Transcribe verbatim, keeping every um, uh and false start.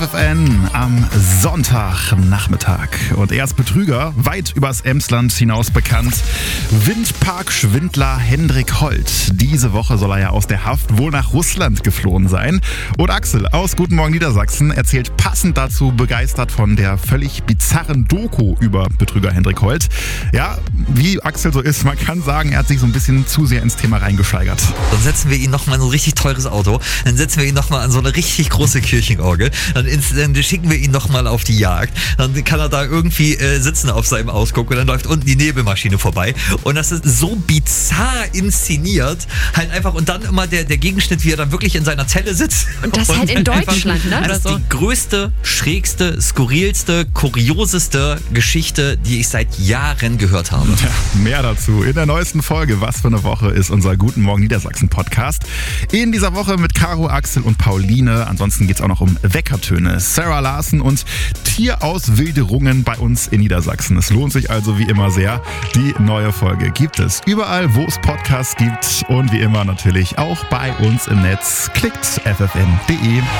F N am Sonntagnachmittag. Und er ist Betrüger, weit übers Emsland hinaus bekannt. Windparkschwindler Hendrik Holt. Diese Woche soll er ja aus der Haft wohl nach Russland geflohen sein. Und Axel aus Guten Morgen Niedersachsen erzählt passend dazu begeistert von der völlig bizarren Doku über Betrüger Hendrik Holt. Ja, wie Axel so ist, man kann sagen, er hat sich so ein bisschen zu sehr ins Thema reingescheigert. Dann setzen wir ihn nochmal in so ein richtig teures Auto, dann setzen wir ihn nochmal an so eine richtig große Kirchenorgel, dann, ins, dann schicken wir ihn nochmal auf die Jagd, dann kann er da irgendwie äh, sitzen auf seinem Ausguck und dann läuft unten die Nebelmaschine vorbei und das ist so bizarr inszeniert, halt einfach und dann immer der, der Gegenschnitt, wie er dann wirklich in seiner Zelle sitzt. Und das und halt in Deutschland, ne? Das ist so. die größte, schrägste, skurrilste, kurioseste Geschichte, die ich seit Jahren gehört habe. Ja, mehr dazu in der neuesten Folge. Was für eine Woche ist unser Guten Morgen Niedersachsen Podcast. In dieser Woche mit Caro, Axel und Pauline. Ansonsten geht es auch noch um Weckertöne, Sarah Larsen und Tierauswilderungen bei uns in Niedersachsen. Es lohnt sich also wie immer sehr. Die neue Folge gibt es überall, wo es Podcasts gibt und wie immer natürlich auch bei uns im Netz. Klickt f f n punkt d e.